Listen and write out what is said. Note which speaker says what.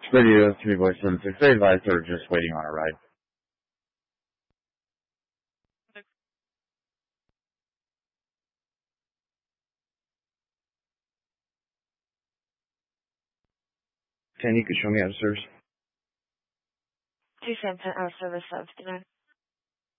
Speaker 1: Video 3.76. They advised they're just waiting on a ride.
Speaker 2: Can you could show me how to service?
Speaker 3: 2 cents an hour service of 59.